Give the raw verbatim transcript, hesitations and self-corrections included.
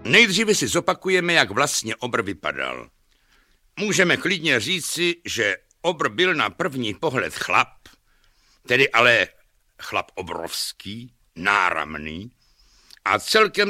Nejdříve si zopakujeme, jak vlastně obr vypadal. Můžeme klidně říci, že obr byl na první pohled chlap, tedy ale chlap obrovský, náramný a celkem